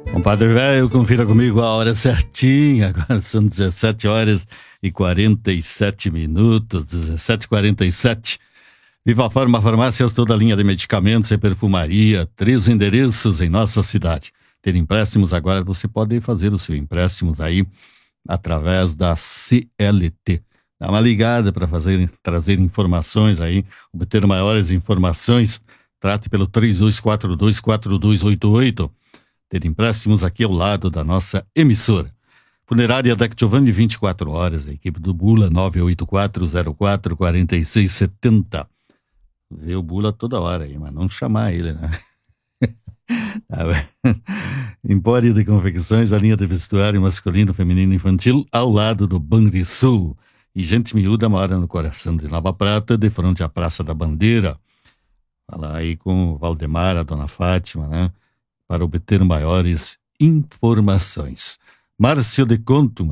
Compadre velho, confira comigo a hora certinha. Agora são 17 horas e 47 minutos, 17h47. Viva Farma Farmácias, toda a linha de medicamentos e perfumaria, 3 endereços em nossa cidade. Ter empréstimos agora, você pode fazer os seus empréstimos aí através da CLT. Dá uma ligada para trazer informações aí, obter maiores informações. Trate pelo 32424288. Ter empréstimos aqui ao lado da nossa emissora. Funerária Deck Giovanni, 24 horas. A equipe do Bula, 984044670. Vê o Bula toda hora aí, mas não chamar ele, né? Empório de Confecções, a linha de vestuário masculino, feminino e infantil, ao lado do Banrisul. E Gente Miúda mora no coração de Nova Prata, de frente à Praça da Bandeira. Fala aí com o Valdemar, a dona Fátima, né? Para obter maiores informações. Márcio de Conto,